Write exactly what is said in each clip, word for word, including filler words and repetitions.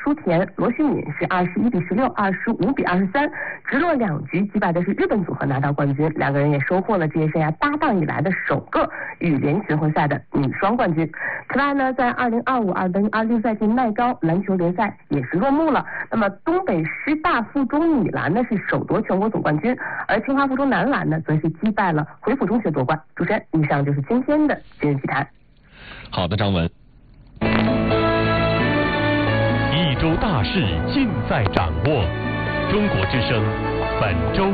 舒田、罗旭敏是二十一比十六、二十五比二十三，直落两局击败的是日本组合拿到冠军，两个人也收获了职业生涯搭档以来的首个羽联巡回赛的女双冠军。此外呢，在二零二五、二零二六赛季奈高篮球联赛也是落幕了。那么东北师大附中女篮呢是首夺全国总冠军，而清华附中男篮呢则是击败了回府中学夺冠。主持人，以上就是今天的今日体坛。 好的，张文。一周大事尽在掌握，中国之声本周。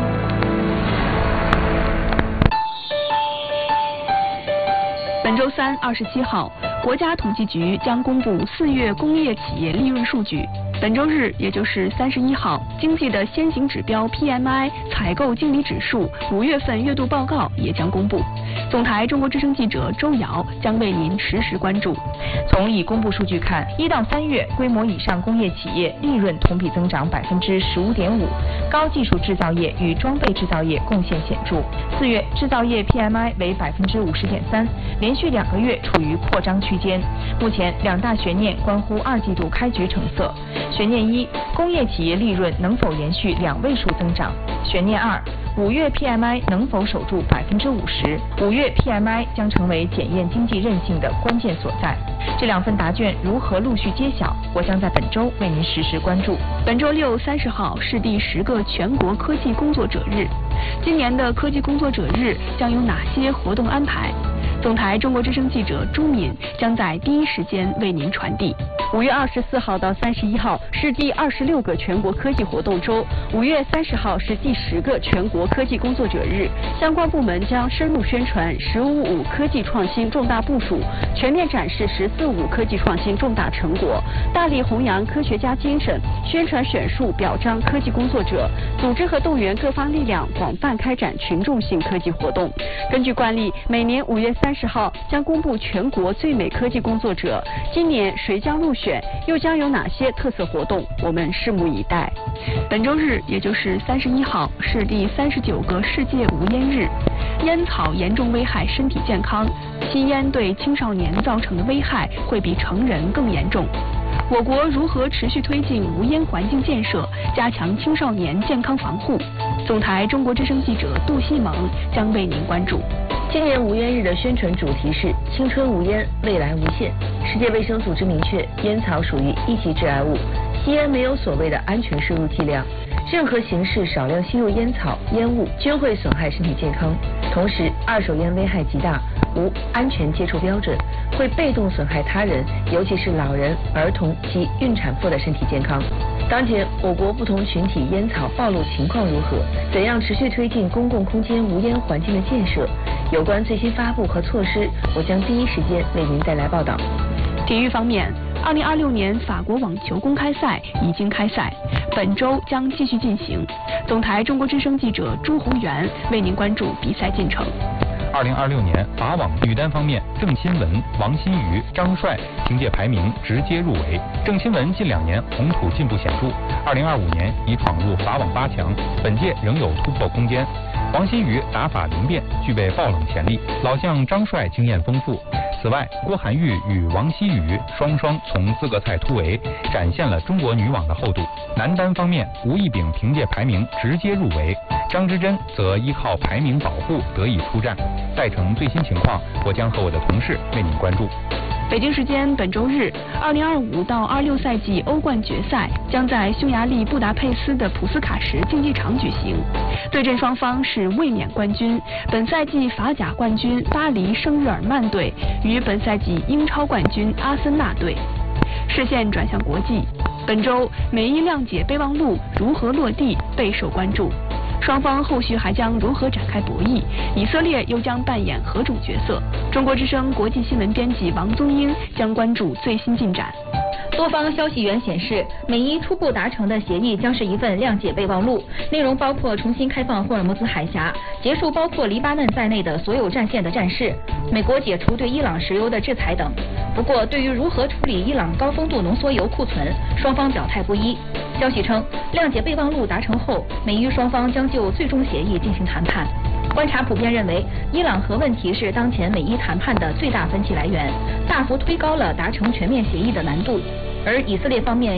本周三，二十七号，国家统计局将公布四月工业企业利润数据。本周日，也就是三十一号，经济的先行指标 P M I 采购经理指数五月份月度报告也将公布。总台中国之声记者周瑶将为您实时关注。 从已公布数据看，一到三月规模以上工业企业利润同比增长百分之十五点五，高技术制造业与装备制造业贡献显著。四月制造业 P M I 为百分之五十点三，连续两个月处于扩张区间。目前两大悬念关乎二季度开局成色。悬念一，工业企业利润能否延续两位数增长？悬念二，五月 P M I 能否守住百分之五十？五月 P M I 将成为检验经济韧性的关键所在。这两份答卷如何陆续揭晓，我将在本周为您实时关注。 本周六三十号是第十个全国科技工作者日，今年的科技工作者日将有哪些活动安排？总台中国之声记者朱敏将在第一时间为您传递。 五月二十四号到三十一号是第二十六个全国科技活动周，五月三十号是第十个全国科技工作者日。相关部门将深入宣传“十五五”科技创新重大部署，全面展示“十四五”科技创新重大成果，大力弘扬科学家精神，宣传选述表彰科技工作者，组织和动员各方力量，广泛开展群众性科技活动。根据惯例，每年五月三十号将公布全国最美科技工作者，今年谁将入选，又将有哪些特色活动？我们拭目以待。 本周日，也就是三十一号，是第三十九个世界无烟日。烟草严重危害身体健康，吸烟对青少年造成的危害会比成人更严重。我国如何持续推进无烟环境建设，加强青少年健康防护？总台中国之声记者杜西萌将为您关注。 今年无烟日的宣传主题是青春无烟，未来无限。世界卫生组织明确，烟草属于一级致癌物，吸烟没有所谓的安全摄入剂量，任何形式少量吸入烟草、烟雾均会损害身体健康。同时，二手烟危害极大，无安全接触标准，会被动损害他人，尤其是老人、儿童及孕产妇的身体健康。当前，我国不同群体烟草暴露情况如何？怎样持续推进公共空间无烟环境的建设？有关最新发布和措施，我将第一时间为您带来报道。 体育方面，二零二六年法国网球公开赛已经开赛，本周将继续进行。总台中国之声记者朱宏元为您关注比赛进程。 二零二六年法网女单方面，郑钦文、王欣瑜、张帅凭借排名直接入围。郑钦文近两年红土进步显著，二零二五年已闯入法网八强，本届仍有突破空间。王欣瑜打法灵便，具备爆冷潜力；老将张帅经验丰富。此外，郭涵玉与王希雨双双从资格赛突围，展现了中国女网的厚度。男单方面，吴亦丙凭借排名直接入围，张之臻则依靠排名保护得以出战。赛程最新情况，我将和我的同事为您关注。 北京时间本周日，二零二五到二六赛季欧冠决赛将在匈牙利布达佩斯的普斯卡什竞技场举行。对阵双方是卫冕冠军、本赛季法甲冠军巴黎圣日耳曼队与本赛季英超冠军阿森纳队。视线转向国际，本周美伊谅解备忘录如何落地备受关注。双方后续还将如何展开博弈？以色列又将扮演何种角色？中国之声国际新闻编辑王宗英将关注最新进展。 多方消息源显示，美伊初步达成的协议将是一份谅解备忘录，内容包括重新开放霍尔木兹海峡，结束包括黎巴嫩在内的所有战线的战事，美国解除对伊朗石油的制裁等。不过，对于如何处理伊朗高丰度浓缩铀库存，双方表态不一。消息称，谅解备忘录达成后，美伊双方将就最终协议进行谈判。观察普遍认为，伊朗核问题是当前美伊谈判的最大分歧来源，大幅推高了达成全面协议的难度。而以色列方面